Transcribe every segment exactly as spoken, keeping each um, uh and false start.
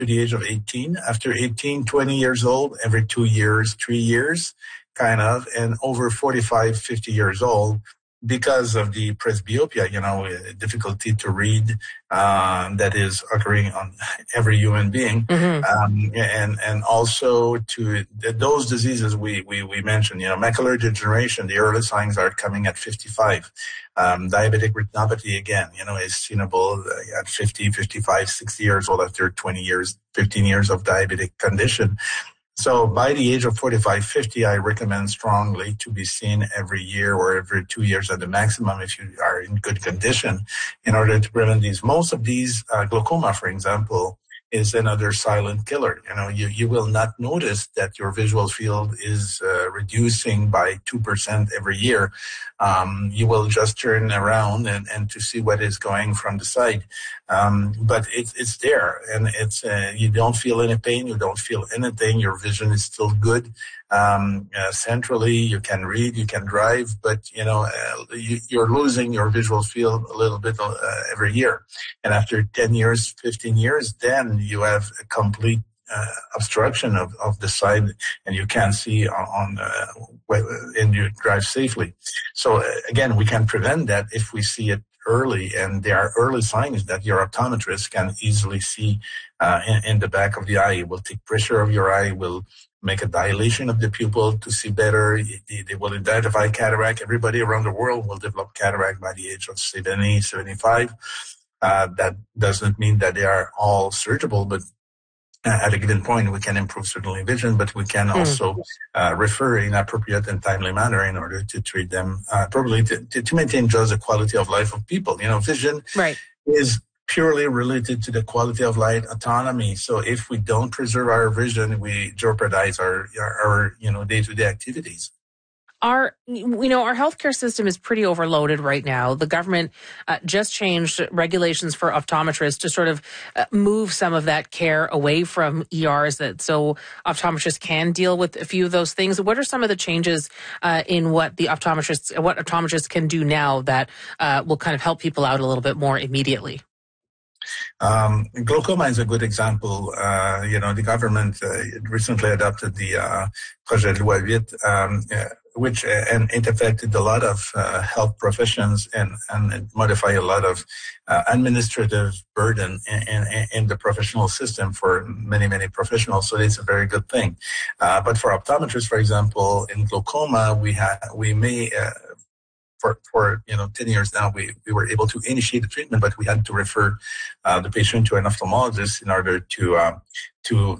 to the age of eighteen. After eighteen, twenty years old, every two years, three years, kind of, and over forty-five, fifty years old, because of the presbyopia, you know, difficulty to read, um, that is occurring on every human being. Mm-hmm. Um, and, and also to those diseases we, we, we mentioned, you know, macular degeneration, the early signs are coming at fifty-five. Um, diabetic retinopathy, again, you know, is seenable at fifty, fifty-five, sixty years old after twenty years, fifteen years of diabetic condition. So by the age of forty-five, fifty, I recommend strongly to be seen every year or every two years at the maximum if you are in good condition in order to prevent these. Most of these, uh, glaucoma, for example, is another silent killer. You know, you, you will not notice that your visual field is uh, reducing by two percent every year. Um, you will just turn around and, and to see what is going from the side. Um, but it's, it's there, and it's, uh, you don't feel any pain, you don't feel anything, your vision is still good. Um, uh, centrally, you can read, you can drive, but, you know, uh, you, you're losing your visual field a little bit uh, every year. And after ten years, fifteen years, then you have a complete uh, obstruction of, of the side, and you can't see on, on uh, and you drive safely. So uh, again, we can prevent that if we see it early, and there are early signs that your optometrist can easily see uh, in, in the back of the eye. It will take pressure of your eye, will make a dilation of the pupil to see better. They, they will identify cataract. Everybody around the world will develop cataract by the age of seventy, seventy-five. Uh, that doesn't mean that they are all surgical, but at a given point, we can improve certainly vision, but we can also mm. uh, refer in appropriate and timely manner in order to treat them uh, properly to, to, to maintain just the quality of life of people. You know, vision right. is purely related to the quality of life, autonomy. So if we don't preserve our vision, we jeopardize our, our, our you know, day-to-day activities. Our, you know, our healthcare system is pretty overloaded right now. The government uh, just changed regulations for optometrists to sort of uh, move some of that care away from E Rs, that so optometrists can deal with a few of those things. What are some of the changes uh, in what the optometrists, what optometrists can do now that uh, will kind of help people out a little bit more immediately? Um, glaucoma is a good example. Uh, you know, the government uh, recently adopted the uh, Projet de Loi eight, um, uh, which uh, and it affected a lot of uh, health professions and and it modified a lot of uh, administrative burden in, in, in the professional system for many many professionals. So it's a very good thing. Uh, but for optometrists, for example, in glaucoma, we have we may. Uh, For, for, you know, ten years now, we, we were able to initiate the treatment, but we had to refer uh, the patient to an ophthalmologist in order to, uh, to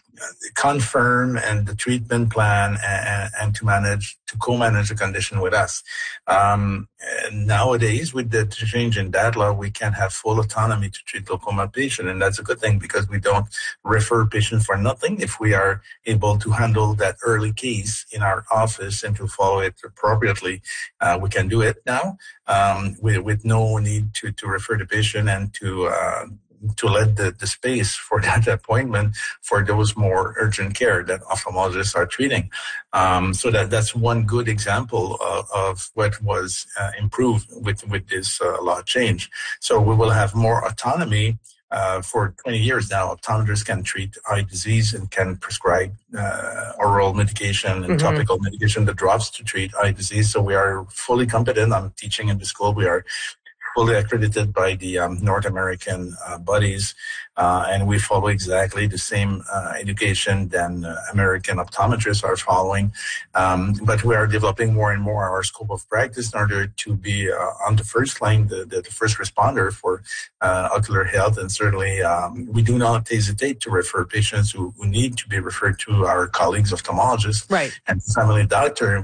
confirm and the treatment plan and, and to manage, to co-manage the condition with us. Um, and nowadays, with the change in that law, we can have full autonomy to treat glaucoma patient. And that's a good thing because we don't refer patients for nothing. If we are able to handle that early case in our office and to follow it appropriately, uh, we can do it now, um, with, with no need to, to refer the patient and to, uh, to let the, the space for that appointment for those more urgent care that ophthalmologists are treating. Um, so that, that's one good example of, of what was uh, improved with, with this uh, law change. So we will have more autonomy. Uh, for twenty years now, optometrists can treat eye disease and can prescribe uh, oral medication and mm-hmm. topical medication, the drops to treat eye disease. So we are fully competent. I'm teaching in the school. We are fully accredited by the um, North American uh, bodies, uh, and we follow exactly the same uh, education than uh, American optometrists are following. Um, but we are developing more and more our scope of practice in order to be uh, on the first line, the, the, the first responder for uh, ocular health. And certainly um, we do not hesitate to refer patients who, who need to be referred to our colleagues ophthalmologists right. and family doctor.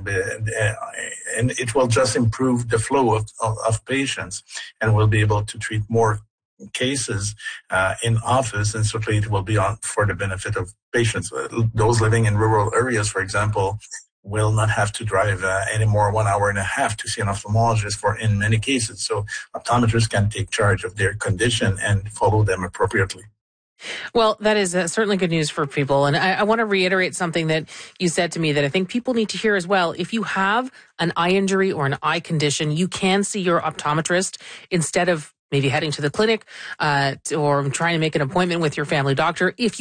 And it will just improve the flow of, of, of patients. And we'll be able to treat more cases uh, in office, and certainly it will be on for the benefit of patients. Those living in rural areas, for example, will not have to drive uh, anymore one hour and a half to see an ophthalmologist for in many cases. So optometrists can take charge of their condition and follow them appropriately. Well, that is uh, certainly good news for people. And I, I want to reiterate something that you said to me that I think people need to hear as well. If you have an eye injury or an eye condition, you can see your optometrist instead of maybe heading to the clinic uh, or trying to make an appointment with your family doctor. If you